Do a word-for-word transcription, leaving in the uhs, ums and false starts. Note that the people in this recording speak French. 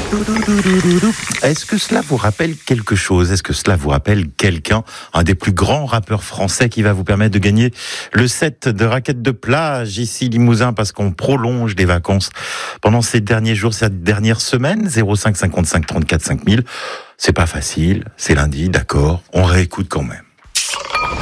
Est-ce que cela vous rappelle quelque chose? Est-ce que cela vous rappelle quelqu'un? Un des plus grands rappeurs français qui va vous permettre de gagner le set de raquettes de plage ici Limousin, parce qu'on prolonge les vacances pendant ces derniers jours, cette dernière semaine. Zéro cinq cinquante-cinq trente-quatre cinq mille. C'est pas facile, c'est lundi, d'accord, on réécoute quand même.